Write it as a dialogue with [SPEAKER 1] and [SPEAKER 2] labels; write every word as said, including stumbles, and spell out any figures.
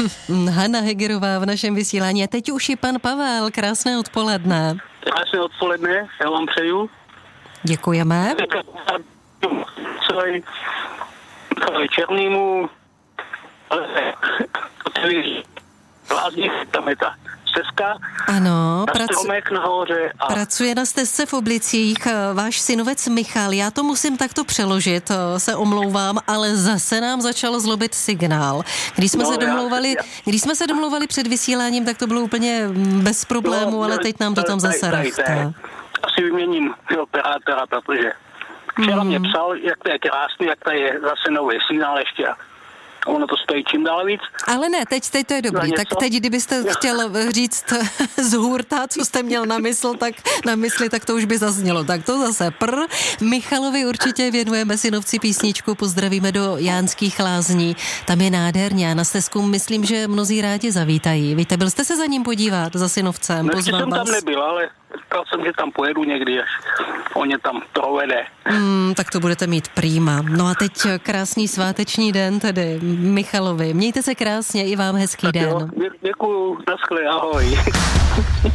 [SPEAKER 1] Hana Hegerová v našem vysílání. A teď už je pan Pavel. Krásné odpoledne.
[SPEAKER 2] Krásné odpoledne, já vám přeju.
[SPEAKER 1] Děkujeme.
[SPEAKER 2] Celý, celý Černýmu, ale Lázní, tam je ta stezka.
[SPEAKER 1] Ano,
[SPEAKER 2] na
[SPEAKER 1] pracu...
[SPEAKER 2] stromek nahoře. A...
[SPEAKER 1] pracuje na stezce v Oblicích váš synovec Michal. Já to musím takto přeložit, se omlouvám, ale zase nám začal zlobit signál. Když jsme, no, se, domlouvali, já, já... když jsme se domlouvali před vysíláním, tak to bylo úplně bez problému, no, ale teď nám to tam zase rachtá.
[SPEAKER 2] Asi vyměním operátora, protože včera mm. mě psal, jak to je krásný, jak to je zase nový signál ještě. Ono to stojí čím dál víc.
[SPEAKER 1] Ale ne, teď, teď to je dobrý. Tak teď, kdybyste chtěl říct z hůrta, co jste měl na mysl, tak na mysli, tak to už by zaznělo. Tak to zase pr. Michalovi určitě věnujeme synovci písničku, pozdravíme do Jánských Lázní. Tam je nádherně a na stezku myslím, že mnozí rádi zavítají. Víte, byl jste se za ním podívat, za synovcem?
[SPEAKER 2] No, jsem tam nebyl, ale říkal jsem, že tam pojedu někdy, až on je tam provede.
[SPEAKER 1] Hmm, tak to budete mít prýma. No a teď krásný sváteční den tedy Michalovi. Mějte se krásně, i vám hezký
[SPEAKER 2] tak
[SPEAKER 1] den.
[SPEAKER 2] Jo, děkuju, naschle, ahoj.